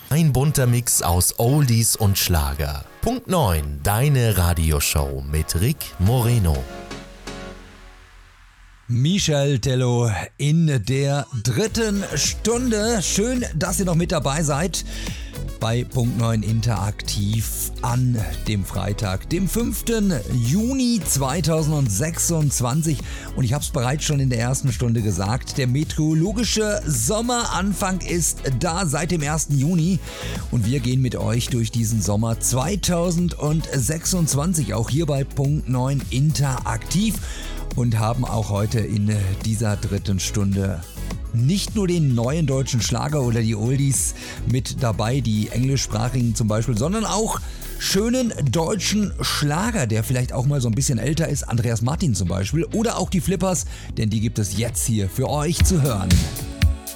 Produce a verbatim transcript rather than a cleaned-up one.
Ein bunter Mix aus Oldies und Schlager. Punkt neun, deine Radioshow mit Rick Moreno. Michel Tello in der dritten Stunde. Schön, dass ihr noch mit dabei seid bei Punkt neun Interaktiv an dem Freitag, dem fünften Juni zweitausendsechsundzwanzig. Und ich habe es bereits schon in der ersten Stunde gesagt, der meteorologische Sommeranfang ist da seit dem ersten Juni. Und wir gehen mit euch durch diesen Sommer zweitausendsechsundzwanzig, auch hier bei Punkt neun Interaktiv. Und haben auch heute in dieser dritten Stunde nicht nur den neuen deutschen Schlager oder die Oldies mit dabei, die englischsprachigen zum Beispiel, sondern auch schönen deutschen Schlager, der vielleicht auch mal so ein bisschen älter ist, Andreas Martin zum Beispiel, oder auch die Flippers, denn die gibt es jetzt hier für euch zu hören.